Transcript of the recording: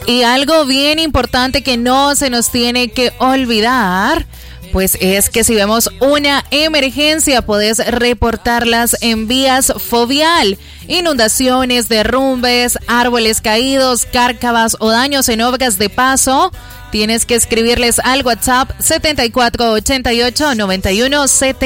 Y algo bien importante que no se nos tiene que olvidar, pues es que si vemos una emergencia, podés reportarlas en vías Fovial. Inundaciones, derrumbes, árboles caídos, cárcavas o daños en obras de paso. Tienes que escribirles al WhatsApp 7488 9170.